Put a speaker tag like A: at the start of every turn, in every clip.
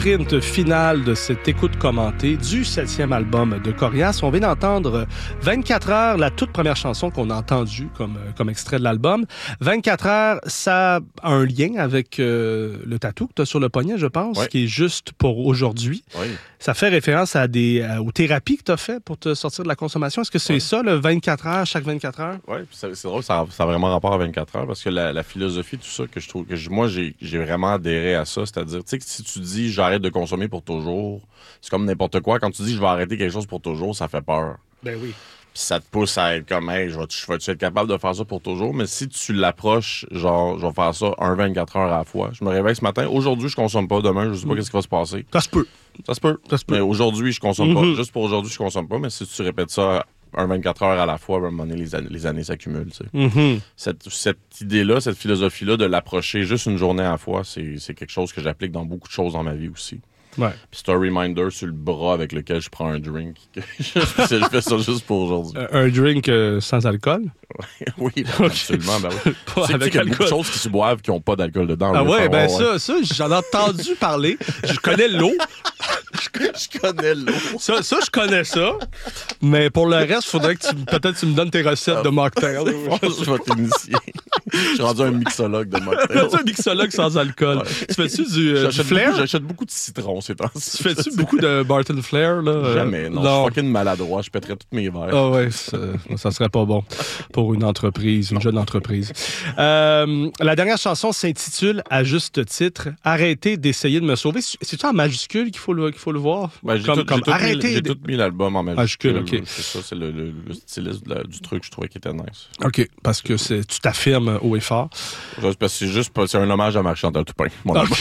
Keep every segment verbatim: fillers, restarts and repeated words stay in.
A: sprint final de cette écoute commentée du septième album de Corias. On vient d'entendre vingt-quatre heures, la toute première chanson qu'on a entendue comme, comme extrait de l'album. vingt-quatre heures, ça a un lien avec euh, le tatou que tu as sur le poignet, je pense, oui. qui est juste pour aujourd'hui.
B: Oui. Ça
A: fait référence à des, à, aux thérapies que tu as fait pour te sortir de la consommation. Est-ce que c'est oui. ça, le vingt-quatre heures, chaque vingt-quatre heures?
B: Oui, c'est, c'est drôle, ça, ça a vraiment rapport à vingt-quatre heures parce que la, la philosophie, tout ça, que je trouve que je, moi, j'ai, j'ai vraiment adhéré à ça. C'est-à-dire, tu sais, que si tu dis j'arrête de consommer pour toujours, c'est comme n'importe quoi. Quand tu dis je vais arrêter quelque chose pour toujours, ça fait peur.
A: Ben oui.
B: Puis ça te pousse à être comme, hey, je vais, je vais-tu être capable de faire ça pour toujours? Mais si tu l'approches, genre, je vais faire ça un vingt-quatre heures à la fois. Je me réveille ce matin, aujourd'hui, je consomme pas. Demain, je sais pas mmh. qu'est-ce qui va se passer.
A: Ça se peut.
B: Ça se peut.
A: Ça se peut.
B: Mais aujourd'hui, je consomme
A: mmh.
B: pas. Juste pour aujourd'hui, je consomme pas. Mais si tu répètes ça un vingt-quatre heures à la fois, à un moment donné, les années, les années s'accumulent. Tu sais.
A: mmh.
B: cette, cette idée-là, cette philosophie-là de l'approcher juste une journée à la fois, c'est, c'est quelque chose que j'applique dans beaucoup de choses dans ma vie aussi.
A: Ouais.
B: Puis c'est un reminder sur le bras avec lequel je prends un drink. je fais ça juste pour aujourd'hui.
A: Euh, un drink euh, sans alcool?
B: Oui, ben, absolument. Ben oui.
A: Pas
B: tu sais
A: avec
B: qu'il y a
A: alcool.
B: beaucoup de choses qui se boivent qui n'ont pas d'alcool dedans.
A: Ah ouais, ben
B: ouais.
A: ça, ça, j'en ai entendu parler. Je connais l'eau.
B: je connais l'eau.
A: Ça, ça, je connais ça. Mais pour le reste, il faudrait que tu, peut-être tu me donnes tes recettes ah, de mocktail.
B: Je vais t'initier. Je suis rendu un mixologue de mocktail.
A: Je suis rendu un mixologue sans alcool. Ouais. Tu fais-tu du, euh, du flair?
B: Beaucoup, j'achète beaucoup de citron ces temps-ci.
A: Tu fais-tu beaucoup de Barton Flair? Là?
B: Jamais, non. non. Je suis fucking maladroit. Je pèterais tous mes verres.
A: Ah ouais, ça, ça serait pas bon pour une entreprise, une non. jeune entreprise. Euh, la dernière chanson s'intitule, à juste titre, « Arrêtez d'essayer de me sauver ». C'est-tu en majuscule qu'il faut le, qu'il faut le voir?
B: Ben, j'ai
A: comme,
B: tout,
A: comme
B: j'ai
A: arrêtez.
B: Tout mis, j'ai tout mis l'album en majuscule.
A: majuscule okay.
B: C'est ça, c'est le, le, le styliste la, du truc, je trouvais qu'il était nice.
A: OK, parce que c'est, tu t'affirmes haut et fort.
B: Juste parce que c'est juste c'est un hommage à Marie-Chantal Toupin, mon album.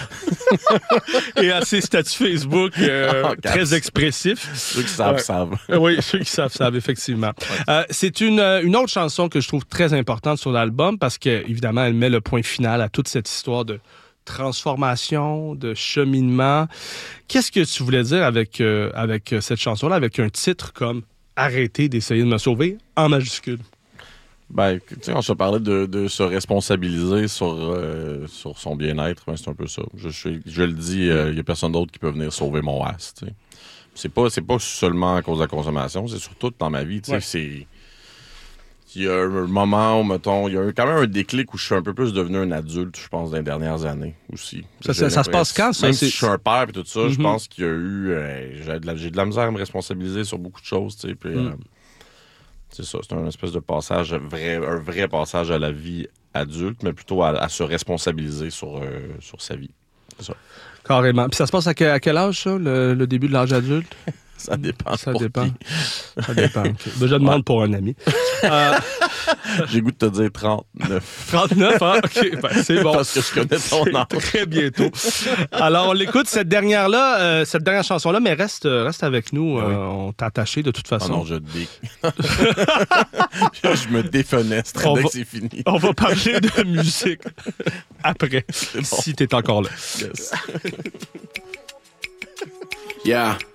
A: Et à ses statuts Facebook euh, oh, très expressifs.
B: Ceux qui savent,
A: ouais.
B: savent.
A: Oui, ceux qui savent, savent, effectivement. Ouais. Euh, c'est une, une autre chanson que je trouve très importante sur l'album parce qu'évidemment, elle met le point final à toute cette histoire de transformation, de cheminement. Qu'est-ce que tu voulais dire avec, euh, avec cette chanson-là, avec un titre comme « Arrêtez d'essayer de me sauver » en majuscule?
B: Ben, tu sais, on se parlait de, de se responsabiliser sur, euh, sur son bien-être, ben c'est un peu ça. Je, je, je le dis, il euh, n'y a personne d'autre qui peut venir sauver mon as, tu sais. C'est pas, c'est pas seulement à cause de la consommation, c'est surtout dans ma vie, tu sais, ouais. c'est... Il y a un moment où, mettons, il y a quand même un déclic où je suis un peu plus devenu un adulte, je pense, dans les dernières années aussi.
A: Ça, ça, ça se passe quand, ça?
B: Même
A: c'est...
B: si je suis un père et tout ça, mm-hmm. je pense qu'il y a eu... Euh, j'ai, de la, j'ai de la misère à me responsabiliser sur beaucoup de choses, tu sais, puis... Mm. Euh, c'est ça, c'est un espèce de passage, vrai, un vrai passage à la vie adulte, mais plutôt à, à se responsabiliser sur, euh, sur sa vie. C'est ça.
A: Carrément. Puis ça se passe à quel, à quel âge, ça, le, le début de l'âge adulte?
B: Ça dépend.
A: Ça
B: pour
A: dépend.
B: Qui.
A: Ça dépend. Okay. Ben, je demande ouais. pour un ami. Euh...
B: J'ai goût de te dire trente-neuf.
A: trente-neuf, hein? OK, ben, c'est bon.
B: Parce que je connais ton âge.
A: Très bientôt. Alors, on l'écoute, cette dernière-là, euh, cette dernière chanson-là, mais reste, reste avec nous. Oui. Euh, on t'a attaché de toute façon.
B: Ah non, je dé... je me défenestre dès va... que c'est fini.
A: On va parler de musique après, bon. si t'es encore là.
B: Yes.
C: Yeah.